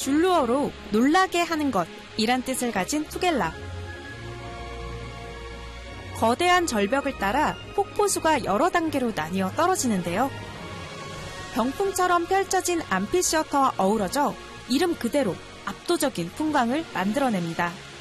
줄루어로 놀라게 하는 것이란 뜻을 가진 투겔라. 거대한 절벽을 따라 폭포수가 여러 단계로 나뉘어 떨어지는데요. 병풍처럼 펼쳐진 암피시어터와 어우러져 이름 그대로 압도적인 풍광을 만들어냅니다.